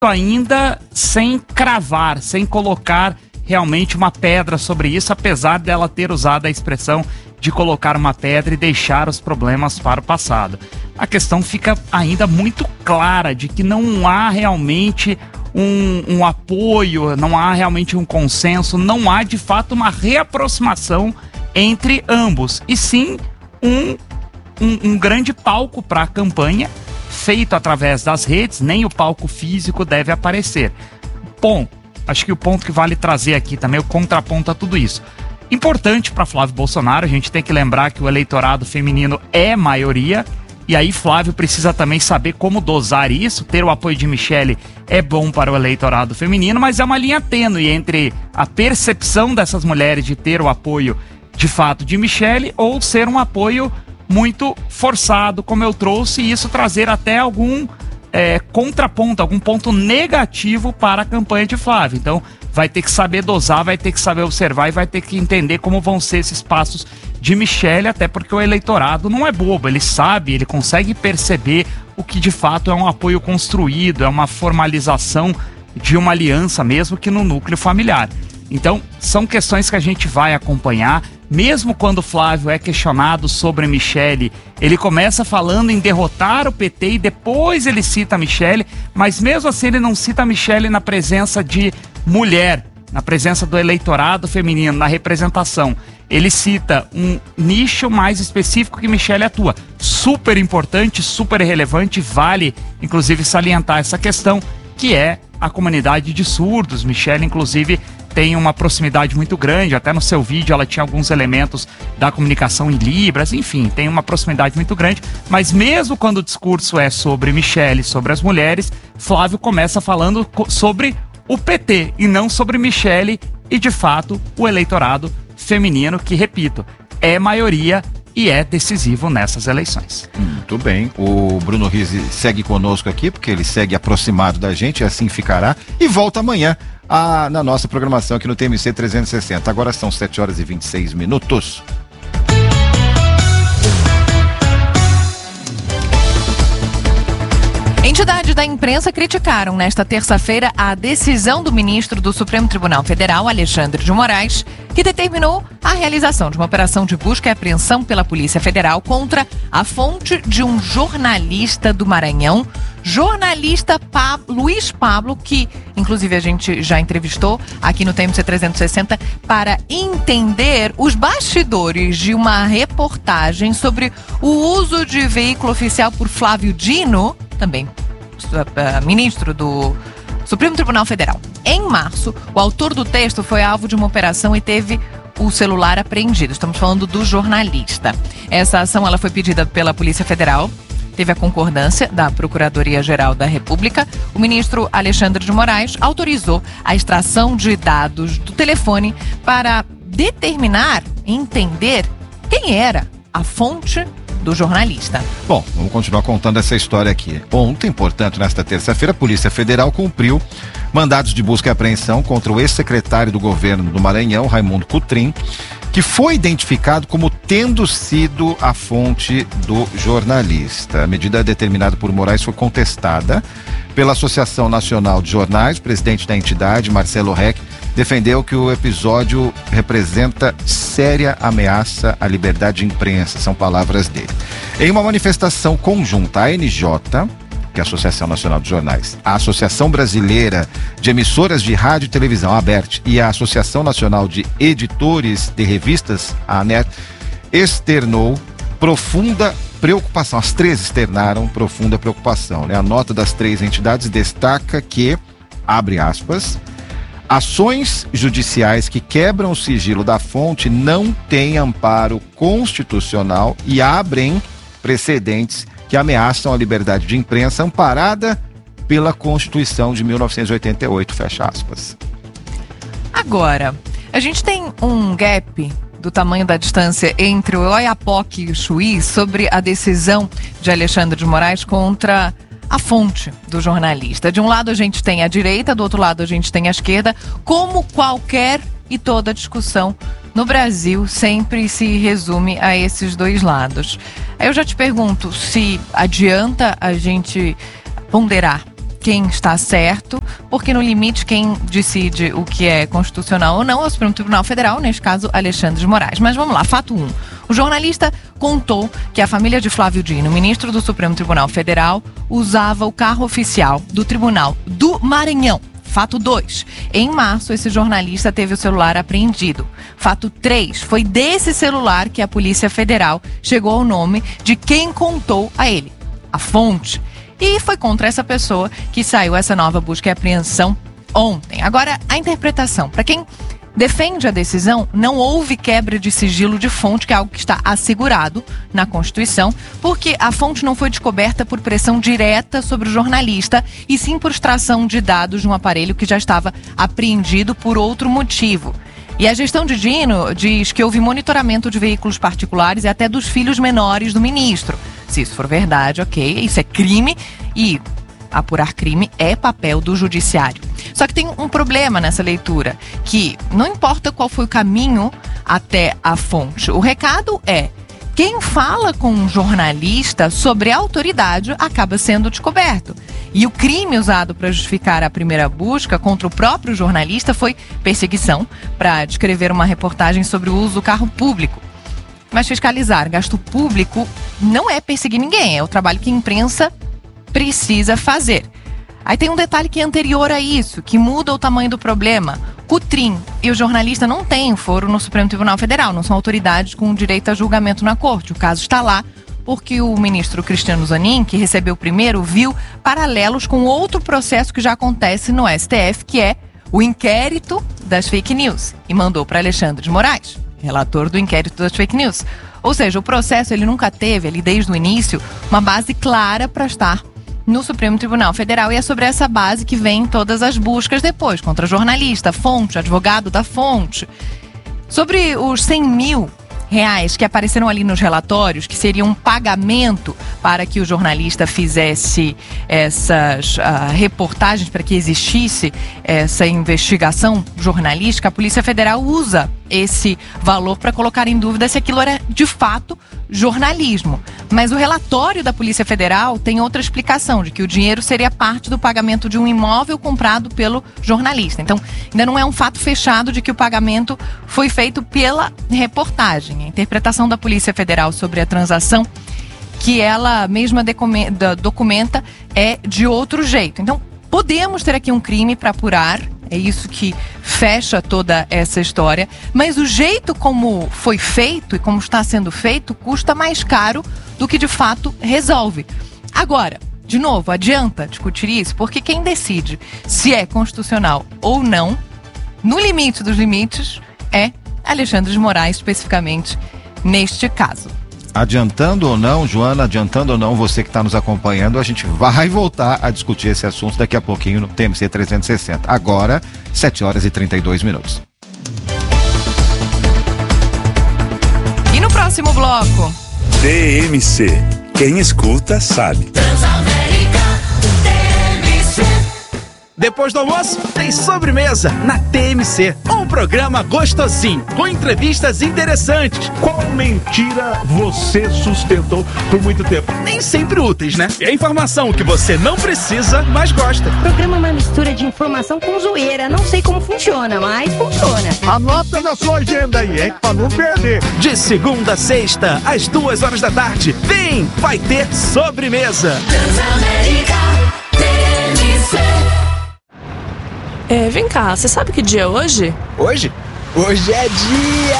ainda sem cravar, sem colocar realmente uma pedra sobre isso, apesar dela ter usado a expressão de colocar uma pedra e deixar os problemas para o passado. A questão fica ainda muito clara de que não há realmente um apoio, não há realmente um consenso, não há de fato uma reaproximação entre ambos, e sim um grande palco para a campanha feito através das redes. Nem o palco físico deve aparecer. Bom, acho que o ponto que vale trazer aqui também, o contraponto a tudo isso. Importante para Flávio Bolsonaro, a gente tem que lembrar que o eleitorado feminino é maioria, e aí Flávio precisa também saber como dosar isso. Ter o apoio de Michele é bom para o eleitorado feminino, mas é uma linha tênue entre a percepção dessas mulheres de ter o apoio de fato de Michele ou ser um apoio muito forçado, como eu trouxe, e isso trazer até algum contraponto, algum ponto negativo para a campanha de Flávio. Então vai ter que saber dosar, vai ter que saber observar e vai ter que entender como vão ser esses passos de Michele, até porque o eleitorado não é bobo, ele sabe, ele consegue perceber o que de fato é um apoio construído, é uma formalização de uma aliança mesmo que no núcleo familiar. Então são questões que a gente vai acompanhar. Mesmo quando Flávio é questionado sobre Michele, ele começa falando em derrotar o PT e depois ele cita a Michele, mas mesmo assim ele não cita a Michele na presença de mulher, na presença do eleitorado feminino, na representação. Ele cita um nicho mais específico que Michele atua. Super importante, super relevante, vale inclusive salientar essa questão, que é a comunidade de surdos. Michele, inclusive, tem uma proximidade muito grande, até no seu vídeo ela tinha alguns elementos da comunicação em Libras, enfim, tem uma proximidade muito grande, mas mesmo quando o discurso é sobre Michele, sobre as mulheres, Flávio começa falando sobre o PT e não sobre Michele e, de fato, o eleitorado feminino, que, repito, é maioria e é decisivo nessas eleições. Muito bem, o Bruno Rizzi segue conosco aqui, porque ele segue aproximado da gente, e assim ficará, e volta amanhã na nossa programação aqui no TMC 360. Agora são 7h26. Entidades da imprensa criticaram nesta terça-feira a decisão do ministro do Supremo Tribunal Federal, Alexandre de Moraes, que determinou a realização de uma operação de busca e apreensão pela Polícia Federal contra a fonte de um jornalista do Maranhão, jornalista Luiz Pablo, que inclusive a gente já entrevistou aqui no TMC 360 para entender os bastidores de uma reportagem sobre o uso de veículo oficial por Flávio Dino, também ministro do Supremo Tribunal Federal. Em março, o autor do texto foi alvo de uma operação e teve o celular apreendido. Estamos falando do jornalista. Essa ação ela foi pedida pela Polícia Federal, teve a concordância da Procuradoria-Geral da República. O ministro Alexandre de Moraes autorizou a extração de dados do telefone para determinar, entender quem era a fonte do jornalista. Bom, vamos continuar contando essa história aqui. Ontem, portanto, nesta terça-feira, a Polícia Federal cumpriu mandados de busca e apreensão contra o ex-secretário do governo do Maranhão, Raimundo Cotrim, que foi identificado como tendo sido a fonte do jornalista. A medida determinada por Moraes foi contestada pela Associação Nacional de Jornais. O presidente da entidade, Marcelo Reck, defendeu que o episódio representa séria ameaça à liberdade de imprensa, são palavras dele. Em uma manifestação conjunta, a ANJ, que é a Associação Nacional de Jornais, a Associação Brasileira de Emissoras de Rádio e Televisão, a ABERT, e a Associação Nacional de Editores de Revistas, a ANER, externou profunda preocupação. As três externaram profunda preocupação, né? A nota das três entidades destaca que, abre aspas, ações judiciais que quebram o sigilo da fonte não têm amparo constitucional e abrem precedentes que ameaçam a liberdade de imprensa amparada pela Constituição de 1988, fecha aspas. Agora, a gente tem um gap do tamanho da distância entre o Oiapoque e o Chuí sobre a decisão de Alexandre de Moraes contra a fonte do jornalista. De um lado a gente tem a direita, do outro lado a gente tem a esquerda, como qualquer e toda discussão no Brasil sempre se resume a esses dois lados. Aí eu já te pergunto se adianta a gente ponderar quem está certo, porque no limite quem decide o que é constitucional ou não é o Supremo Tribunal Federal, neste caso Alexandre de Moraes. Mas vamos lá, fato 1. O jornalista contou que a família de Flávio Dino, ministro do Supremo Tribunal Federal, usava o carro oficial do Tribunal do Maranhão. Fato 2. Em março, esse jornalista teve o celular apreendido. Fato 3. Foi desse celular que a Polícia Federal chegou ao nome de quem contou a ele, a fonte. E foi contra essa pessoa que saiu essa nova busca e apreensão ontem. Agora, a interpretação. Para quem defende a decisão, não houve quebra de sigilo de fonte, que é algo que está assegurado na Constituição, porque a fonte não foi descoberta por pressão direta sobre o jornalista, e sim por extração de dados de um aparelho que já estava apreendido por outro motivo. E a gestão de Dino diz que houve monitoramento de veículos particulares e até dos filhos menores do ministro. Se isso for verdade, ok, isso é crime e apurar crime é papel do judiciário. Só que tem um problema nessa leitura, que não importa qual foi o caminho até a fonte. O recado é: quem fala com um jornalista sobre a autoridade acaba sendo descoberto. E o crime usado para justificar a primeira busca contra o próprio jornalista foi perseguição, para descrever uma reportagem sobre o uso do carro público. Mas fiscalizar gasto público não é perseguir ninguém, é o trabalho que a imprensa precisa fazer. Aí tem um detalhe que é anterior a isso, que muda o tamanho do problema. Cutrim e o jornalista não têm foro no Supremo Tribunal Federal, não são autoridades com direito a julgamento na corte. O caso está lá porque o ministro Cristiano Zanin, que recebeu primeiro, viu paralelos com outro processo que já acontece no STF, que é o inquérito das fake news, e mandou para Alexandre de Moraes, relator do inquérito das fake news. Ou seja, o processo ele nunca teve, ali desde o início, uma base clara para estar no Supremo Tribunal Federal, e é sobre essa base que vem todas as buscas depois, contra jornalista, fonte, advogado da fonte. Sobre os 100 mil reais que apareceram ali nos relatórios, que seria um pagamento para que o jornalista fizesse essas reportagens, para que existisse essa investigação jornalística, a Polícia Federal usa esse valor para colocar em dúvida se aquilo era de fato jornalismo. Mas o relatório da Polícia Federal tem outra explicação, de que o dinheiro seria parte do pagamento de um imóvel comprado pelo jornalista. Então, ainda não é um fato fechado de que o pagamento foi feito pela reportagem. A interpretação da Polícia Federal sobre a transação, que ela mesma documenta, é de outro jeito. Então, podemos ter aqui um crime para apurar. É isso que fecha toda essa história. Mas o jeito como foi feito e como está sendo feito custa mais caro do que de fato resolve. Agora, de novo, adianta discutir isso, porque quem decide se é constitucional ou não, no limite dos limites, é Alexandre de Moraes, especificamente neste caso. Adiantando ou não, Joana, adiantando ou não, você que está nos acompanhando, a gente vai voltar a discutir esse assunto daqui a pouquinho no TMC 360. Agora, 7h32. E no próximo bloco? TMC. Quem escuta sabe. Depois do almoço, tem sobremesa na TMC. Um programa gostosinho, com entrevistas interessantes. Qual mentira você sustentou por muito tempo? Nem sempre úteis, né? É informação que você não precisa, mas gosta. O programa é uma mistura de informação com zoeira. Não sei como funciona, mas funciona. Anota na sua agenda aí, hein? Pra não perder. De segunda a sexta, às 2h da tarde. Vem, vai ter sobremesa. Vem cá, você sabe que dia é hoje? Hoje? Hoje é dia